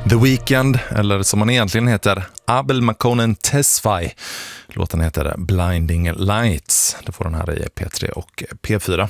The Weeknd, eller som han egentligen heter, Abel Makonnen Tesfaye. Låten heter Blinding Lights. Det får den här i P3 och P4.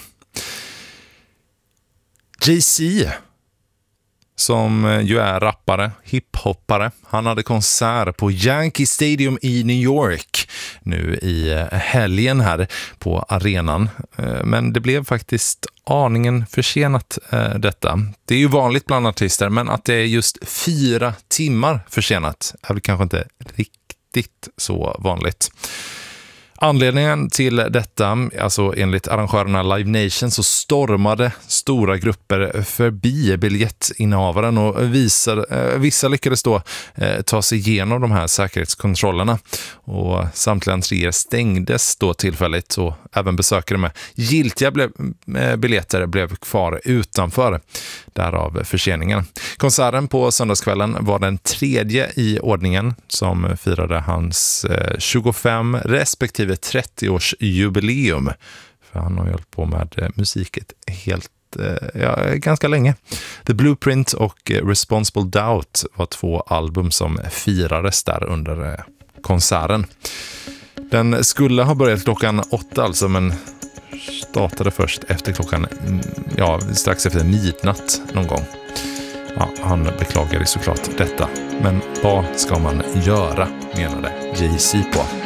Jay-Z, som ju är rappare, hiphoppare. Han hade konsert på Yankee Stadium i New York nu i helgen här på arenan. Men det blev faktiskt aningen försenat detta. Det är ju vanligt bland artister, men att det är just 4 timmar försenat är väl kanske inte riktigt så vanligt. Anledningen till detta, alltså enligt arrangörerna Live Nation, så stormade stora grupper förbi biljettinnehavaren och vissa lyckades då ta sig igenom de här säkerhetskontrollerna, och samtliga entréer stängdes då tillfälligt, och även besökare med giltiga biljetter blev kvar utanför, därav förseningen. Konserten på söndagskvällen var den 3:e i ordningen som firade hans 25 respektive 30-årsjubileum. För han har ju hållit på med musiket ganska länge. The Blueprint och Responsible Doubt var 2 album som firades där under konserten. Den skulle ha börjat klockan 8 alltså, men startade först efter strax efter midnatt någon gång. Ja, han beklagade såklart detta. Men vad ska man göra, menade Jay-Z på?